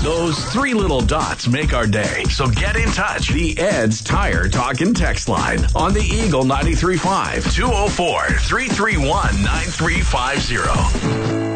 Those three little dots make our day. So get in touch. The Ed's Tire Talk and Text line on the Eagle 93.5 204-331-9350.